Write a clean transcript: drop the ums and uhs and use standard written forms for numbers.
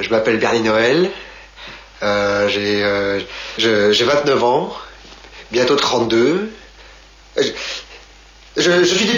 Je m'appelle Bernie Noël. J'ai 29 ans, bientôt 32. Je suis